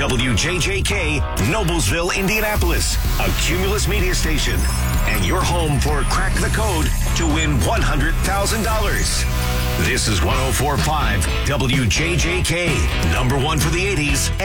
WJJK, Noblesville, Indianapolis, a Cumulus media station, and your home for Crack the Code to win $100,000. This is 104.5 WJJK, number one for the 80s.